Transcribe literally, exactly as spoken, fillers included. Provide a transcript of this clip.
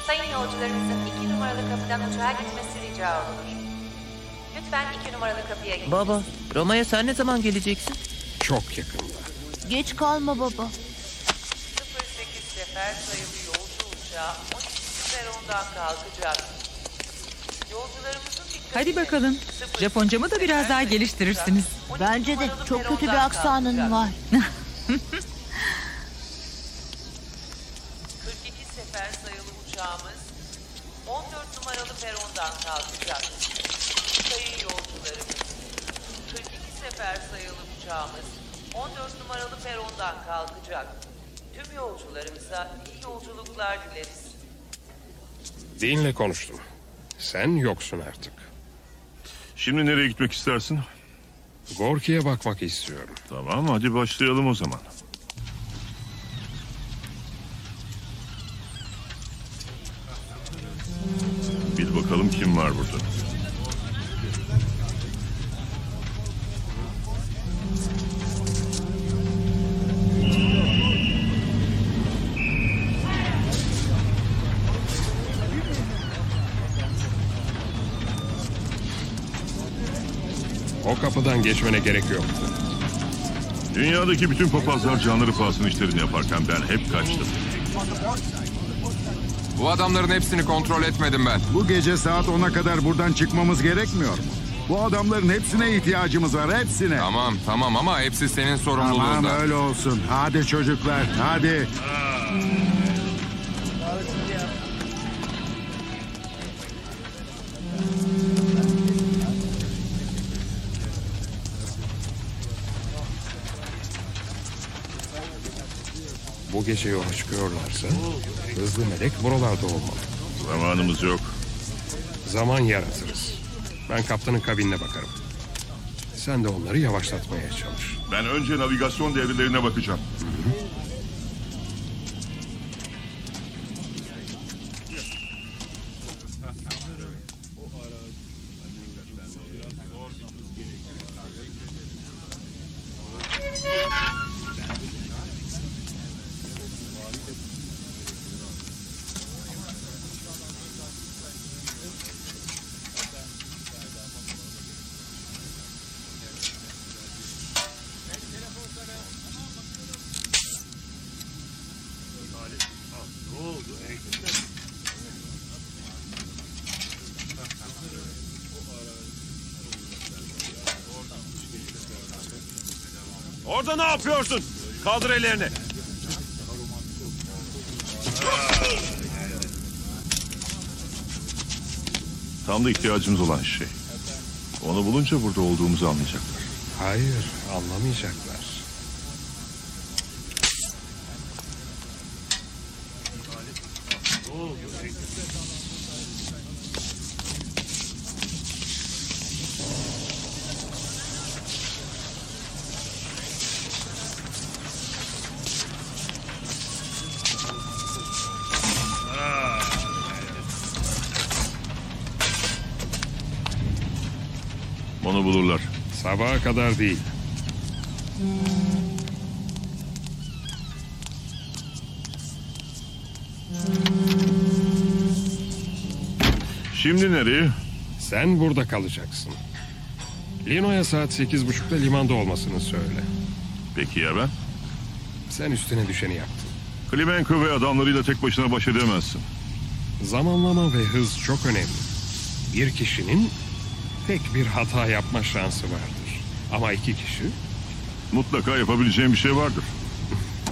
Sayın yolcularımızın iki numaralı kapıdan uçağa gitmesi rica olunur. Lütfen iki numaralı kapıya gidin. Baba, Roma'ya sen ne zaman geleceksin? Çok yakında. Geç kalma baba. sıfır sekiz sefer sayılı yolcu uçağı on iki perondan kalkacak. Yolcularımızın dikkatine... Hadi bakalım. Japoncamı da biraz daha geliştirirsiniz. Bence de çok kötü bir aksanın var. kırk iki sefer sayılı uçağımız on dört numaralı perondan kalkacak. Sayın yolcularımız, kırk iki sefer sayılı uçağımız on dört numaralı perondan kalkacak. Tüm yolcularımıza iyi yolculuklar dileriz. Dinle konuştum. Sen yoksun artık. Şimdi nereye gitmek istersin? Gorki'ye bakmak istiyorum. Tamam, hadi başlayalım o zaman. Bil bakalım kim var burada. O kapıdan geçmene gerek yok. Dünyadaki bütün papazlar canları pahasına işlerini yaparken ben hep kaçtım. Bu adamların hepsini kontrol etmedim ben. Bu gece saat ona kadar buradan çıkmamız gerekmiyor mu? Bu adamların hepsine ihtiyacımız var, hepsine. Tamam tamam ama hepsi senin sorumluluğunda. Tamam, öyle olsun. Hadi çocuklar, hadi. Bu gece yola çıkıyorlarsa hızlı melek buralarda olmalı. Zamanımız yok. Zaman yaratırız. Ben kaptanın kabinine bakarım. Sen de onları yavaşlatmaya çalış. Ben önce navigasyon devrelerine bakacağım. Orada ne yapıyorsun? Kaldır ellerini. Tam da ihtiyacımız olan şey. Onu bulunca burada olduğumuzu anlayacaklar. Hayır, anlamayacaklar. Onu bulurlar. Sabaha kadar değil. Şimdi nereye? Sen burada kalacaksın. Lino'ya saat sekiz buçukta limanda olmasını söyle. Peki ya ben? Sen üstüne düşeni yaptın. Klimenko ve adamlarıyla tek başına baş edemezsin. Zamanlama ve hız çok önemli. Bir kişinin tek bir hata yapma şansı vardır. Ama iki kişi Mutlaka yapabileceğim bir şey vardır.